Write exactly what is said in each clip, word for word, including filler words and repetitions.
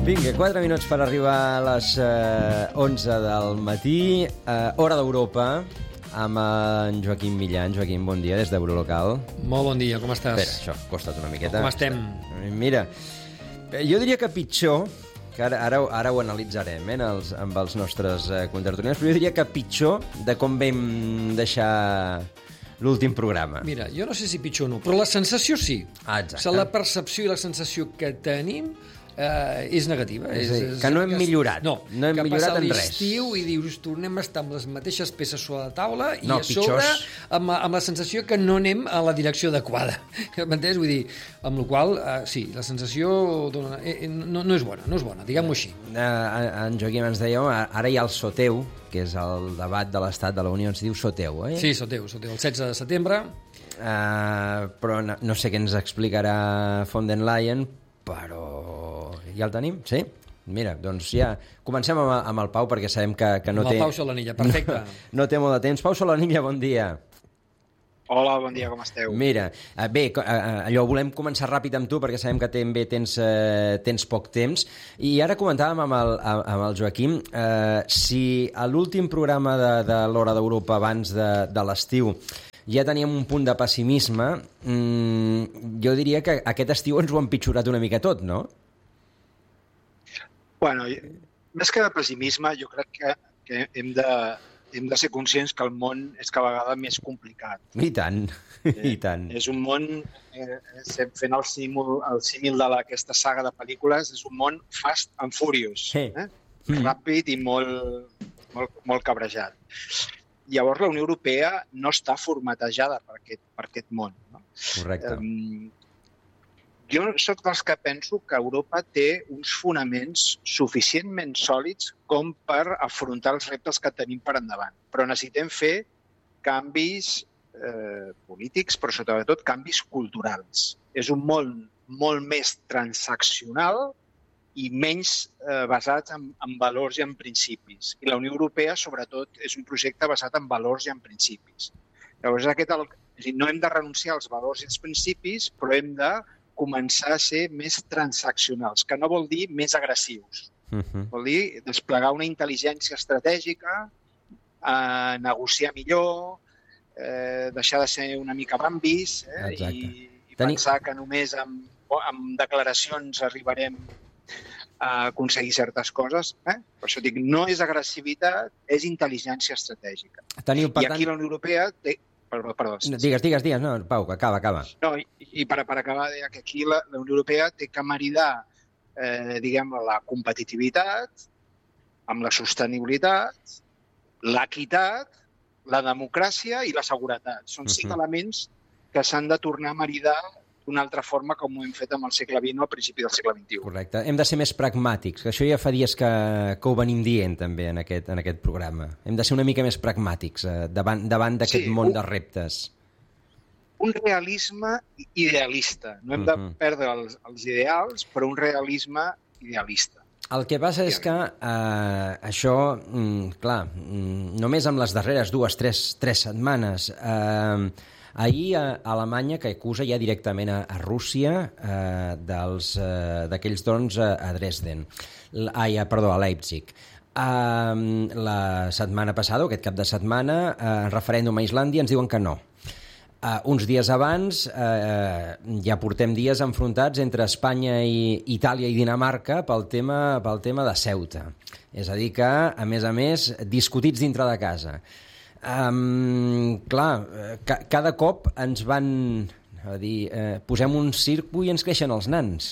Vinga, quatre minuts per arribar a les eh, onze del matí, eh, hora d'Europa, amb en Joaquim Millan. Joaquim, bon dia, des d'Eurolocal. Molt bon dia, com estàs? Espera, això, costa't una miqueta. Com estem? Mira, jo diria que pitjor, que ara, ara, ara ho analitzarem eh, els, amb els nostres eh, contertulians, però jo diria que pitjor de com vam deixar l'últim programa. Mira, jo no sé si pitjor o no, però la sensació sí. Ah, exacte. O sigui, la percepció i la sensació que tenim eh, és negativa. És a dir, que no hem millorat. No, no hem que millorat passa en res. l'estiu i dius, tornem a estar amb les mateixes peces sobre la taula i No, a sobre pitjors. amb, amb la sensació que no anem a la direcció adequada. M'entens? Vull dir, amb la qual cosa, eh, sí, la sensació dona, eh, no, no és bona, no és bona, diguem-ho així. Eh, en Joaquim ens deia, home, ara hi ha el Soteu, que és el debat de l'Estat de la Unió, ens diu Soteu, eh? Sí, Soteu, Soteu, el setze de setembre. Uh, però no, no sé què ens explicarà von der Leyen, però ja el tenim, sí? Mira, doncs ja comencem amb, amb el Pau, perquè sabem que, que no amb té... el Pau Solanilla, perfecte. No, no té molt de temps. Pau Solanilla, bon dia. Hola, bon dia, com esteu? Mira, eh, bé, eh, allò, volem començar ràpid amb tu, perquè sabem que també tens, eh, tens poc temps, i ara comentàvem amb el, amb el Joaquim, eh, si a l'últim programa de, de l'Hora d'Europa abans de, de l'estiu ja teníem un punt de pessimisme, mmm, jo diria que aquest estiu ens ho ha empitjorat una mica tot, no? Bueno, més que de pessimisme, jo crec que, que hem, de, hem de ser conscients que el món és cada vegada més complicat. I tant, eh, i tant. És un món, eh, fent el símil, el símil d'aquesta saga de pel·lícules, és un món fast and furious, Sí. eh? Mm. Ràpid i molt, molt, molt cabrejat. Llavors, la Unió Europea no està formatejada per aquest, per aquest món. No? Correcte. Um, jo sóc dels que penso que Europa té uns fonaments suficientment sòlids com per afrontar els reptes que tenim per endavant. Però necessitem fer canvis eh, polítics, però sobretot canvis culturals. És un món molt més transaccional i menys eh, basats en, en valors i en principis. I la Unió Europea, sobretot, és un projecte basat en valors i en principis. Llavors, aquest el, és a dir, no hem de renunciar als valors i als principis, però hem de començar a ser més transaccionals, que no vol dir més agressius. Uh-huh. Vol dir desplegar una intel·ligència estratègica, eh, negociar millor, eh, deixar de ser una mica bambis eh, i, i Teni... pensar que només amb, amb declaracions arribarem a aconseguir certes coses. Eh? Per això dic, no és agressivitat, és intel·ligència estratègica. Teniu, per I aquí tant... la Unió Europea té... Perdó, perdó. No, digues, digues, digues. No, Pau, acaba, acaba. No, i, i per, per acabar, deia que aquí la, la Unió Europea té que maridar eh, diguem, la competitivitat amb la sostenibilitat, l'equitat, la democràcia i la seguretat. Són cinc Uh-huh. elements que s'han de tornar a maridar d'una altra forma com ho hem fet amb el segle vint o al principi del segle vint-i-u. Correcte. Hem de ser més pragmàtics, que això ja fa dies que, que ho venim dient també en aquest, en aquest programa. Hem de ser una mica més pragmàtics eh, davant, davant d'aquest Sí, món un- de reptes. Un realisme idealista. No hem de Uh-huh. perdre els, els ideals, però un realisme idealista. El que passa és que eh, això, mm, clar, mm, només amb les darreres dues, tres, tres setmanes, eh, ahir a Alemanya, que acusa ja directament a, a Rússia eh, dels, eh, d'aquells drons a, a Dresden, L- ai, a, perdó, a Leipzig. Eh, la setmana passada, o aquest cap de setmana, eh, referèndum a Islàndia, ens diuen que no. Uh, uns dies abans uh, ja portem dies enfrontats entre Espanya i Itàlia i Dinamarca pel tema, pel tema de Ceuta. És a dir que, a més a més, discutits dintre de casa. Um, clar, ca cada cop ens van a dir, uh, posem un circo i ens creixen els nans.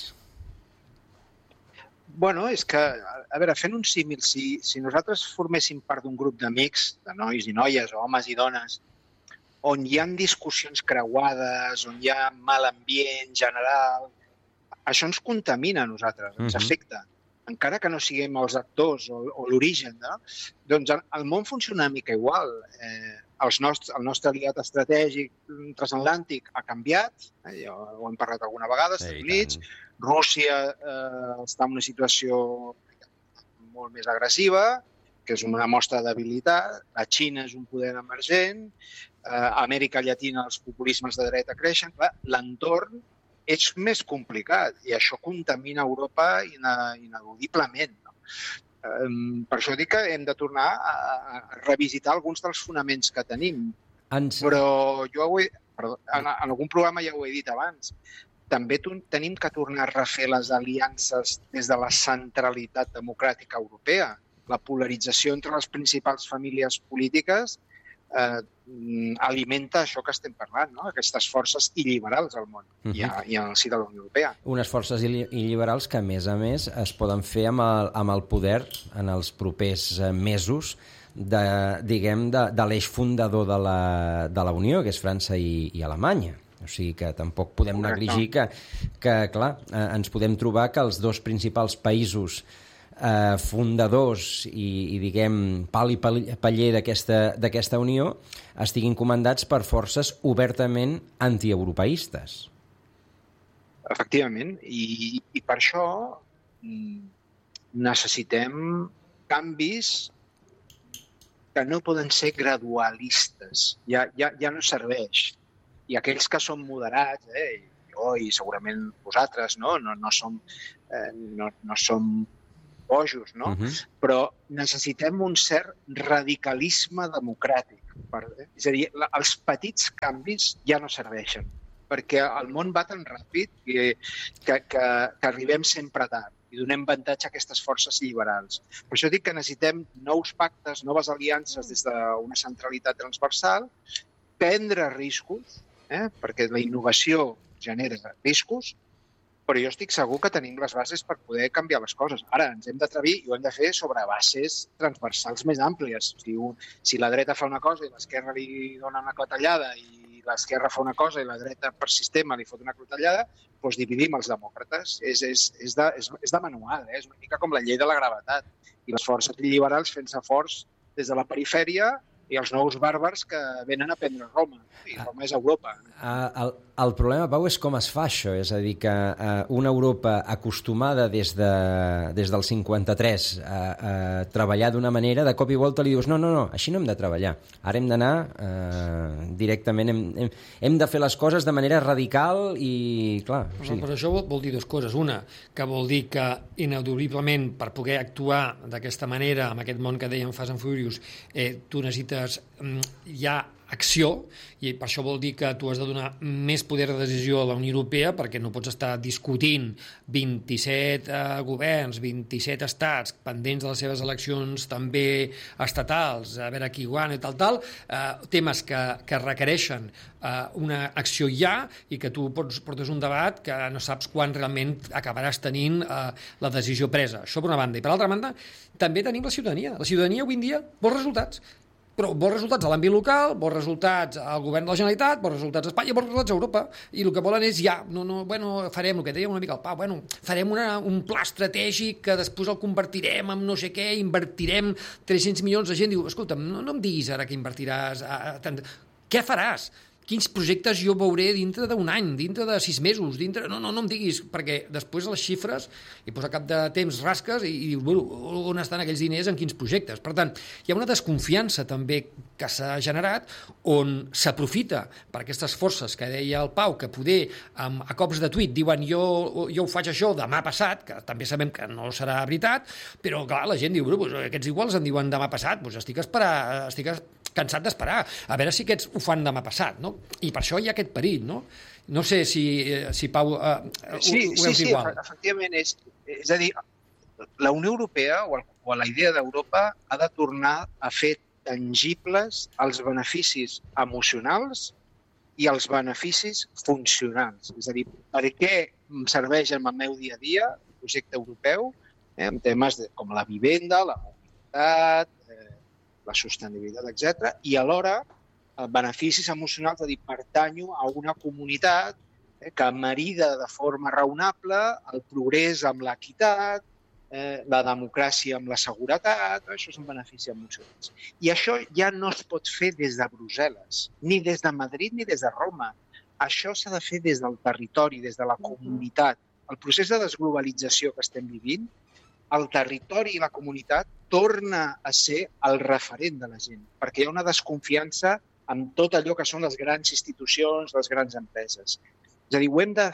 Bueno, és que, a veure, fent un símil, si, si nosaltres forméssim part d'un grup d'amics, de nois i noies, o homes i dones, on hi ha discussions creuades, on hi ha mal ambient general, això ens contamina a nosaltres, ens Mhm. afecta. Encara que no siguem els actors o, o l'origen, no? Doncs el, el món funciona una mica igual. Eh, els nostres, el nostre aliat estratègic transatlàntic ha canviat, eh, ja ho hem parlat alguna vegada, Estats Units, Rússia eh, està en una situació molt més agressiva, que és una mostra de debilitat, la Xina és un poder emergent, eh, a Amèrica Llatina els populismes de dreta creixen, l'entorn és més complicat i això contamina Europa ineludiblement. No? Per això dic que hem de tornar a revisitar alguns dels fonaments que tenim. Ens... Però jo ho he... Perdó, en, en algun programa ja ho he dit abans. També tenim que tornar a refer les aliances des de la centralitat democràtica europea. La polarització entre les principals famílies polítiques eh, alimenta això que estem parlant, no? Aquestes forces il·liberals al món uh-huh. i, a, i en el si de la Unió Europea. Unes forces il·liberals que, a més a més, es poden fer amb el, amb el poder en els propers mesos de, diguem, de, de l'eix fundador de la, de la Unió, que és França i, i Alemanya. O sigui que tampoc podem negligir que, que, clar, eh, ens podem trobar que els dos principals països eh, fundadors i, i, diguem, pal i paller d'aquesta unió estiguin comandats per forces obertament antieuropeistes. Efectivament, i, i per això necessitem canvis que no poden ser gradualistes. Ja, ja, ja no serveix. I aquells que són moderats, eh, jo i segurament vosaltres, no, no, no, som, eh, no, no som bojos, no? Uh-huh. Però necessitem un cert radicalisme democràtic. Per, eh? És a dir, la, els petits canvis ja no serveixen, perquè el món va tan ràpid que, que, que, que arribem sempre tard i donem avantatge a aquestes forces liberals. Per això dic que necessitem nous pactes, noves aliances des d'una centralitat transversal, prendre riscos, eh? perquè la innovació genera riscos, però jo estic segur que tenim les bases per poder canviar les coses. Ara, ens hem d'atrevir i ho hem de fer sobre bases transversals més àmplies. Si, un, si la dreta fa una cosa i l'esquerra li dona una clatellada i l'esquerra fa una cosa i la dreta per sistema li fot una clatellada, doncs dividim els demòcrates. És, és, és, de, és, és de manual, eh? És una mica com la llei de la gravetat. I les forces liberals fent-se forts des de la perifèria i els nous bàrbars que venen a prendre Roma. I Roma és Europa. El, el problema, Pau, és com es fa això. És a dir, que una Europa acostumada des, de, des del cinquanta-tres a, a treballar d'una manera, de cop i volta li dius no, no, no, així no hem de treballar. Ara hem d'anar eh, directament, hem, hem, hem de fer les coses de manera radical i, clar... O sigui... Però això vol, vol dir dues coses. Una, que vol dir que ineludiblement per poder actuar d'aquesta manera, amb aquest món que dèiem Fast and Furious, eh, tu necessites hi ha acció i per això vol dir que tu has de donar més poder de decisió a la Unió Europea perquè no pots estar discutint vint-i-set eh, governs, vint-i-set estats pendents de les seves eleccions també estatals, a veure qui guanya i tal, tal, eh, temes que, que requereixen eh, una acció ja i que tu pots portes un debat que no saps quan realment acabaràs tenint eh, la decisió presa. Això per una banda. I per l'altra banda també tenim la ciutadania. La ciutadania avui en dia vol resultats. Però vols resultats a l'àmbit local, vols resultats al govern de la Generalitat, vols resultats a Espanya, vols resultats a Europa, i el que volen és ja, no, no, bueno, farem el que dèiem una mica al Pau, bueno, farem una, un pla estratègic que després el convertirem en no sé què, invertirem tres-cents milions de gent, diu, escolta'm, no, no em diguis ara que invertiràs, a, a, tant... què faràs? Quins projectes jo veuré dintre d'un any, dintre de sis mesos, dintre... No, no, no em diguis, perquè després les xifres, i pues, a cap de temps rasques i, i dius, bueno, on estan aquells diners, en quins projectes? Per tant, hi ha una desconfiança també que s'ha generat on s'aprofita per aquestes forces que deia el Pau, que poder, um, a cops de tuit, diuen jo, jo ho faig això demà passat, que també sabem que no serà veritat, però clar, la gent diu, bueno, pues, aquests iguals en diuen demà passat, pues, estic, esperar, estic cansat d'esperar, a veure si aquests ho fan demà passat, no? I per això hi ha aquest perill, no? No sé si, si Pau, uh, sí, ho, ho veus sí, igual. Sí, efectivament, és, és a dir, la Unió Europea o, el, o la idea d'Europa ha de tornar a fer tangibles els beneficis emocionals i els beneficis funcionals. És a dir, per què em serveix en el meu dia a dia el projecte europeu, eh, en temes de, com la vivenda, la mobilitat, eh, la sostenibilitat, etcètera, i alhora beneficis emocionals, és a dir, pertanyo a una comunitat eh, que marida de forma raonable el progrés amb l'equitat, eh, la democràcia amb la seguretat, això són beneficis emocionals. I això ja no es pot fer des de Brussel·les, ni des de Madrid ni des de Roma. Això s'ha de fer des del territori, des de la comunitat. El procés de desglobalització que estem vivint, el territori i la comunitat torna a ser el referent de la gent, perquè hi ha una desconfiança amb tot allò que són les grans institucions, les grans empreses. És a dir, ho hem de fer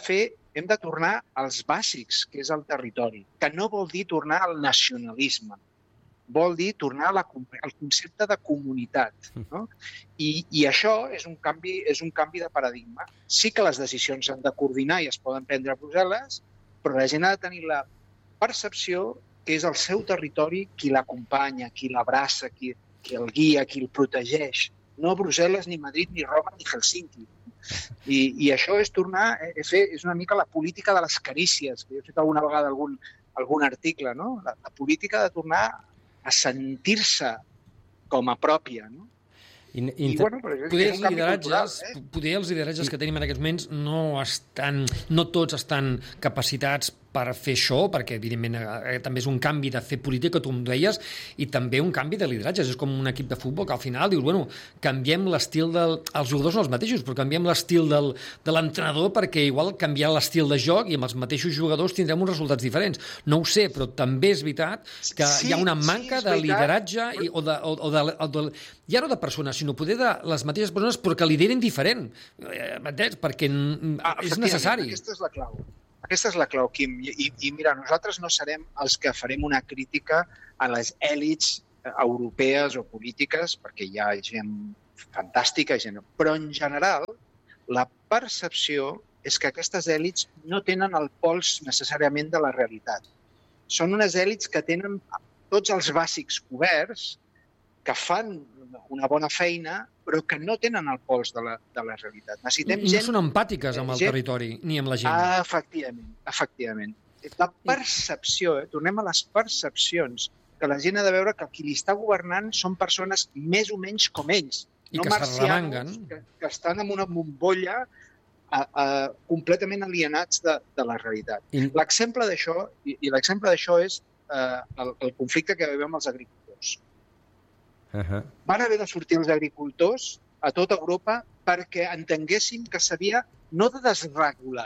hem de tornar als bàsics, que és el territori, que no vol dir tornar al nacionalisme, vol dir tornar a la, al concepte de comunitat. No? I, I això és un, canvi, és un canvi de paradigma. Sí que les decisions s'han de coordinar i es poden prendre a Brussel·les, però la gent ha de tenir la percepció que és el seu territori qui l'acompanya, qui l'abraça, qui, qui el guia, qui el protegeix. No Brussel·les, ni Madrid, ni Roma, ni Helsinki. I, i això és tornar a fer, és una mica la política de les carícies, que he fet alguna vegada algun, algun article, no? La, la política de tornar a sentir-se com a pròpia, no? I, I bueno, però és, poder, és els lideratges, cultural, eh? poder els lideratges que tenim en aquests moments no estan, no tots estan capacitats per fer això, perquè evidentment eh, també és un canvi de fer política, que tu em deies, i també un canvi de lideratges. És com un equip de futbol que al final dius, bueno, canviem l'estil del... Els jugadors són els mateixos, però canviem l'estil del, de l'entrenador perquè igual canviar l'estil de joc i amb els mateixos jugadors tindrem uns resultats diferents. No ho sé, però també és veritat que sí, hi ha una manca sí, de lideratge i, o, de, o, o, de, o de... ja no de persones, sinó poder de les mateixes persones però que lideren diferent. M'entens? Perquè ah, és necessari. Aquesta és la clau. Aquesta és la clau, Quim. I, i, I mira, nosaltres no serem els que farem una crítica a les èlits europees o polítiques, perquè hi ha gent fantàstica, gent... però en general la percepció és que aquestes èlits no tenen el pols necessàriament de la realitat. Són unes èlits que tenen tots els bàsics coberts, que fan una bona feina, però que no tenen el pols de la, de la realitat. Necessitem I no gent... són empàtiques amb el gent... territori, ni amb la gent. Ah, efectivament, efectivament. La percepció, eh? Tornem a les percepcions, que la gent ha de veure que qui li està governant són persones més o menys com ells. I no que s'arremanguen. Que, que estan en una bombolla a, a, completament alienats de, de la realitat. I... L'exemple d'això, i, i l'exemple d'això és eh, el, el conflicte que vivim amb els agricultors. Uh-huh. Van haver de sortir els agricultors a tota Europa perquè entenguéssim que s'havia no de desregular,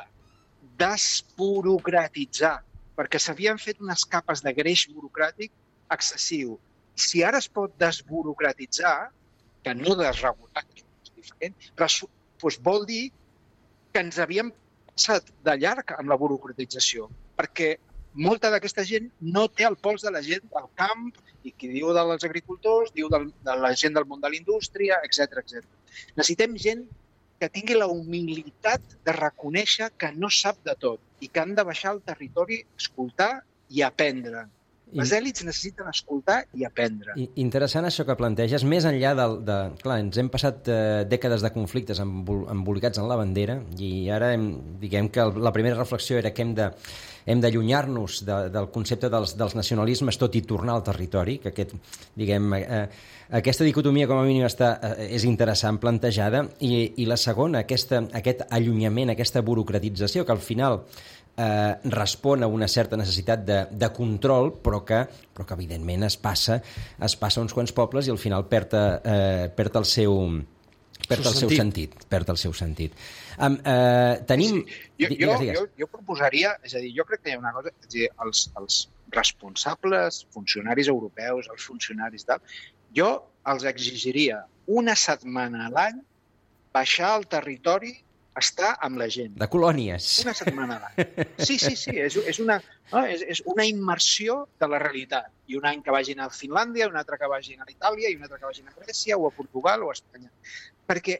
desburocratitzar, perquè s'havien fet unes capes de greix burocràtic excessiu. Si ara es pot desburocratitzar, que no desregular, és diferent, però doncs vol dir que ens havíem passat de llarg amb la burocratització, perquè molta d'aquesta gent no té el pols de la gent del camp, i qui diu dels agricultors, diu del, de la gent del món de la indústria, etcètera, etcètera. Necessitem gent que tingui la humilitat de reconèixer que no sap de tot i que han de baixar al territori, escoltar i aprendre. Les èlits necessiten escoltar i aprendre. I, interessant això que planteges, més enllà del... De, clar, ens hem passat eh, dècades de conflictes embolicats en la bandera i ara hem, diguem que el, la primera reflexió era que hem de hem d'allunyar-nos de, del concepte dels, dels nacionalismes, tot i tornar al territori, que aquest, diguem, eh, aquesta dicotomia com a mínim està, eh, és interessant plantejada, i, i la segona, aquesta, aquest allunyament, aquesta burocratització, que al final eh, respon a una certa necessitat de, de control, però que, però que evidentment es passa, es passa a uns quants pobles i al final perd, eh, perd el seu... perd el seu sentit, perd el seu sentit. Um, uh, tenim... Sí, sí. Jo, digues, digues. Jo, jo proposaria, és a dir, jo crec que hi ha una cosa, és a dir, els, els responsables, funcionaris europeus, els funcionaris tal, jo els exigiria una setmana a l'any baixar al territori, estar amb la gent. De colònies. Una setmana a l'any. Sí, sí, sí, és, és, una, no, és, és una immersió de la realitat. I un any que vagin a Finlàndia, un altre que vagin a Itàlia, i un altre que vagin a Grècia, o a Portugal, o a Espanya. Perquè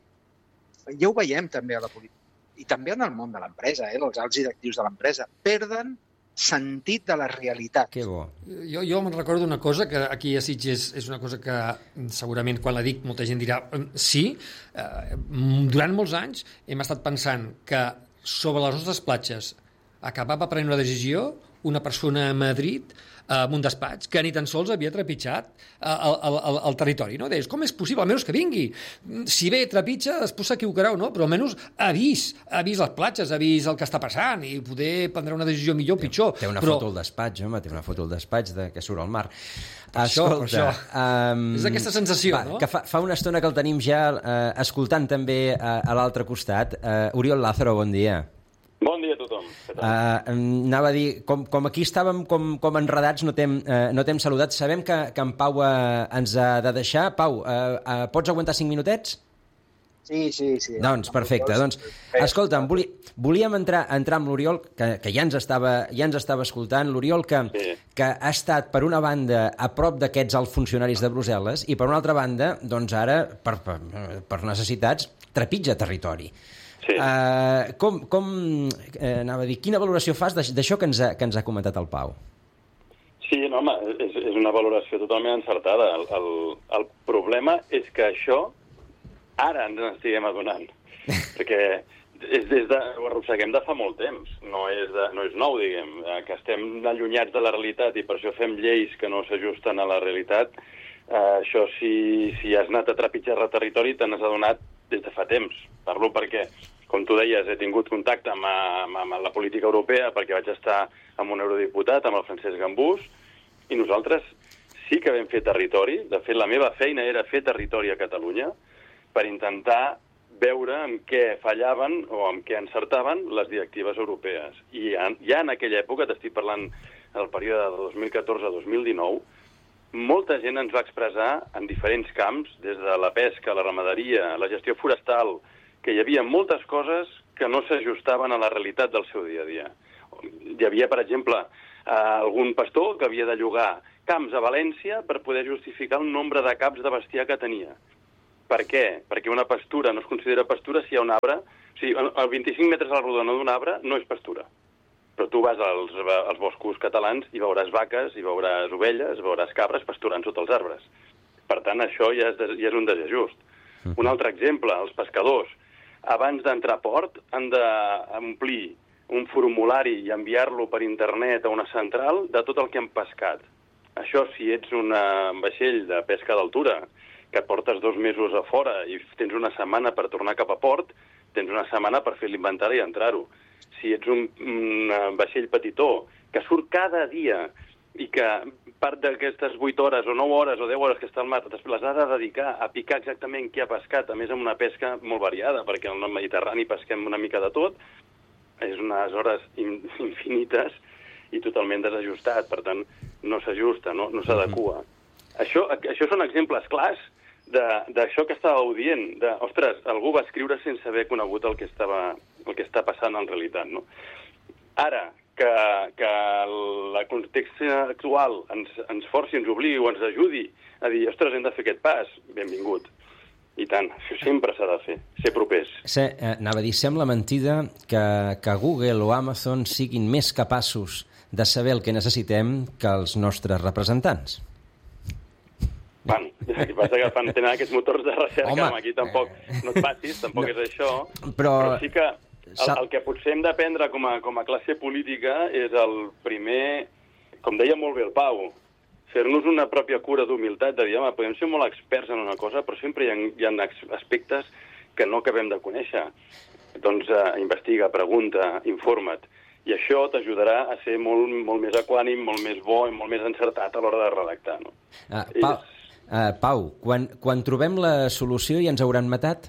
ja ho veiem també a la política, i també en el món de l'empresa, eh, els alts directius de l'empresa, perden sentit de la realitat. Que bo. Jo, jo me'n recordo una cosa que aquí a Sitges és una cosa que segurament quan la dic molta gent dirà sí, eh, durant molts anys hem estat pensant que sobre les nostres platges acabava prenent una decisió una persona a Madrid amb un despatx que ni tan sols havia trepitjat el, el, el, el territori. No? Deies, com és possible? Almenys que vingui. Si bé trepitja, després s'equivocarà o no, però almenys ha vist, ha vist les platges, ha vist el que està passant i poder prendre una decisió millor o pitjor. Té una però... foto al despatx, home, té una foto al despatx de, que surt al mar. Per Escolta, això, per això. Um, és aquesta sensació, va, no? Que fa, fa una estona que el tenim ja uh, escoltant també uh, a l'altre costat. Uh, Oriol Lázaro, bon dia. Bon dia a tothom. Uh, anava a dir, com, com aquí estàvem com, com enredats, no t'hem uh, no t'hem saludat. Sabem que, que en Pau uh, ens ha de deixar. Pau, uh, uh, pots aguantar cinc minutets? Sí, sí, sí. Doncs perfecte. Doncs, escolta'm, voli, volíem entrar, entrar amb l'Oriol, que, que ja ens estava, ja ens estava escoltant. L'Oriol, que, sí. que ha estat, per una banda, a prop d'aquests alts funcionaris de Brussel·les i, per una altra banda, doncs ara, per, per, per necessitats, trepitja territori. Sí. Uh, com, com eh, anava a dir, quina valoració fas d'això que ens ha, que ens ha comentat el Pau? Sí, no, home, és, és una valoració totalment encertada. El, el, el problema és que això ara ens n'estiguem adonant, perquè és des de, ho arrosseguem de fa molt temps, no és, de, no és nou, diguem, que estem allunyats de la realitat i per això fem lleis que no s'ajusten a la realitat. Eh, això, si, si has anat a trepitjar el territori, te n'has adonat des de fa temps. Parlo perquè, com tu deies, he tingut contacte amb, amb, amb la política europea perquè vaig estar amb un eurodiputat, amb el Francesc Gambús, i nosaltres sí que vam fer territori. De fet, la meva feina era fer territori a Catalunya, per intentar veure en què fallaven o en què encertaven les directives europees. I ja en aquella època, t'estic parlant del període de dos mil catorze a dos mil dinou, molta gent ens va expressar en diferents camps, des de la pesca, la ramaderia, la gestió forestal, que hi havia moltes coses que no s'ajustaven a la realitat del seu dia a dia. Hi havia, per exemple, algun pastor que havia de llogar camps a València per poder justificar el nombre de caps de bestiar que tenia. Per què? Perquè una pastura no es considera pastura si hi ha un arbre. O sigui, a vint-i-cinc metres a la rodona d'un arbre no és pastura. Però tu vas als, als boscos catalans i veuràs vaques, i veuràs ovelles, veuràs cabres pasturant sota els arbres. Per tant, això ja és, ja és un desajust. Un altre exemple, els pescadors. Abans d'entrar a port han d'omplir un formulari i enviar-lo per internet a una central de tot el que han pescat. Això, si ets un vaixell de pesca d'altura, que portes dos mesos a fora i tens una setmana per tornar cap a port, tens una setmana per fer l'inventari i entrar-ho. Si ets un, un vaixell petitó que surt cada dia i que part d'aquestes vuit hores o nou hores o deu hores que està al mar les ha de dedicar a picar exactament què ha pescat, a més amb una pesca molt variada, perquè en el Mediterrani pesquem una mica de tot, és unes hores infinites i totalment desajustat, per tant no s'ajusta, no, no s'adequa. Això, això són exemples clars d'això que estàveu dient, de, ostres, algú va escriure sense haver conegut el que, estava, el que està passant en realitat, no? Ara, que, que el context actual ens, ens forci, ens obligui o ens ajudi a dir, ostres, hem de fer aquest pas, benvingut. I tant, això sempre s'ha de fer, ser propers. Se, eh, anava a dir, sembla mentida que, que Google o Amazon siguin més capaços de saber el que necessitem que els nostres representants. Bueno, el que passa que fan, tenen aquests motors de recerca, home, aquí tampoc no et passis, tampoc no, és això, però, però sí que el, el que potser hem d'aprendre com, a, com a classe política és el primer, com deia molt bé el Pau, fer-nos una pròpia cura d'humilitat, de dir, home, podem ser molt experts en una cosa, però sempre hi ha, hi ha aspectes que no acabem de conèixer. Doncs eh, investiga, pregunta, informa't. I això t'ajudarà a ser molt, molt més equànim, molt més bo i molt més encertat a l'hora de redactar, no? Uh, Pau, és... uh, Pau quan, quan trobem la solució ja ens hauran matat?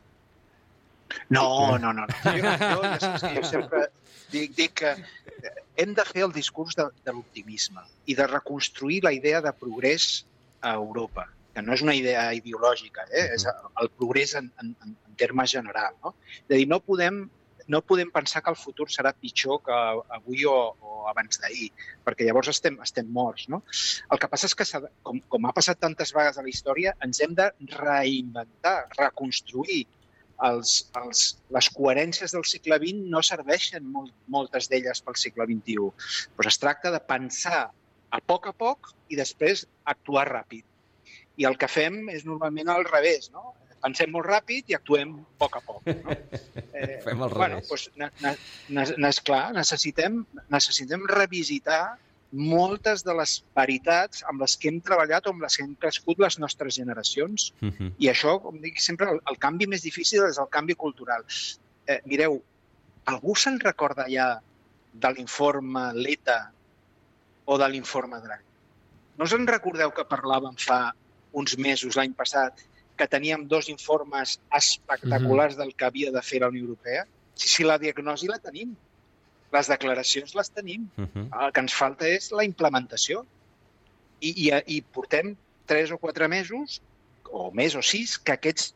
No, no, no. no. Jo, jo, ja saps que jo sempre dic, dic que hem de fer el discurs de, de l'optimisme i de reconstruir la idea de progrés a Europa, que no és una idea ideològica, eh? És el progrés en, en, en termes general, no? És a dir, no podem no podem pensar que el futur serà pitjor que avui o, o abans d'ahir, perquè llavors estem, estem morts, no? El que passa és que, com, com ha passat tantes vegades a la història, ens hem de reinventar, reconstruir. Els, els, les coherències del segle vint no serveixen molt, moltes d'elles pel segle vint-i-u. Però es tracta de pensar a poc a poc i després actuar ràpid. I el que fem és normalment al revés, no? Pensem molt ràpid i actuem a poc a poc. No? Eh, Fem al bueno, revés. doncs, ne, ne, ne, esclar, necessitem, necessitem revisitar moltes de les veritats amb les que hem treballat o amb les que hem crescut les nostres generacions. Uh-huh. I això, com dic sempre, el, el canvi més difícil és el canvi cultural. Eh, mireu, algú se'n recorda ja de l'informe Letta o de l'informe Draghi? No us en recordeu que parlàvem fa uns mesos, l'any passat, que teníem dos informes espectaculars del que havia de fer la Unió Europea? Si, si la diagnosi la tenim, les declaracions les tenim, uh-huh. El que ens falta és la implementació. I, i, i portem tres o quatre mesos, o més o sis, que aquests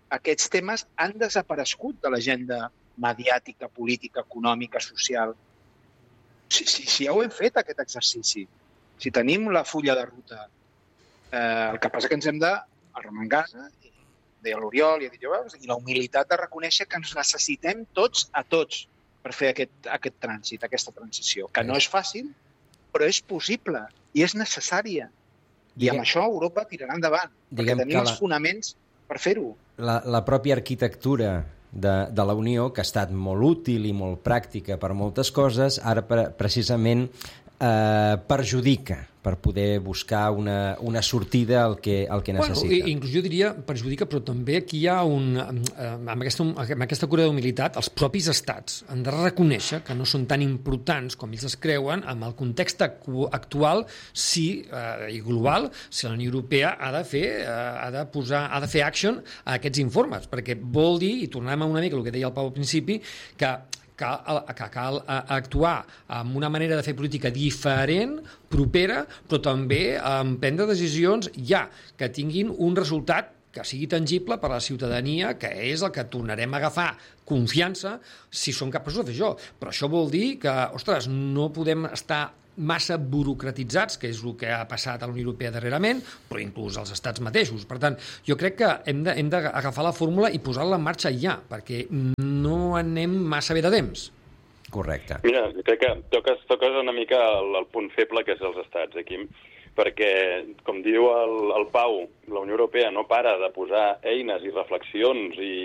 aquests temes han desaparegut de l'agenda mediàtica, política, econòmica, social. Si, si, si ja ho hem fet, aquest exercici, si tenim la fulla de ruta, eh, el que passa que ens hem d'arremangar, i deia l'Oriol, i, i la humilitat de reconèixer que ens necessitem tots a tots per fer aquest, aquest trànsit, aquesta transició, que no és fàcil, però és possible i és necessària. I amb això Europa tirarà endavant, perquè tenim els fonaments per fer-ho. La, la pròpia arquitectura de, de la Unió, que ha estat molt útil i molt pràctica per moltes coses, ara pre precisament eh, perjudica per poder buscar una, una sortida al que, al que necessita. Bueno, inclús jo diria perjudica, però també aquí hi ha un... Amb aquesta, amb aquesta cura d'humilitat, els propis estats han de reconèixer que no són tan importants com ells es creuen amb el context actual si, eh, i global, si la Unió Europea ha de fer, eh, ha de posar, ha de fer action a aquests informes, perquè vol dir, i tornem a una mica el que deia el Pau al principi, que Cal, que cal actuar amb una manera de fer política diferent, propera, però també prendre decisions ja que tinguin un resultat que sigui tangible per a la ciutadania, que és el que tornarem a agafar confiança si som capaços de fer això. Però això vol dir que, ostres, no podem estar massa burocratitzats, que és el que ha passat a la Unió Europea darrerament, però inclús als estats mateixos. Per tant, jo crec que hem de, hem d'agafar la fórmula i posar-la en marxa ja, perquè no anem massa bé de temps. Correcte. Mira, crec que toques, toques una mica el, el punt feble que és els estats, aquí, perquè, com diu el, el Pau, la Unió Europea no para de posar eines i reflexions i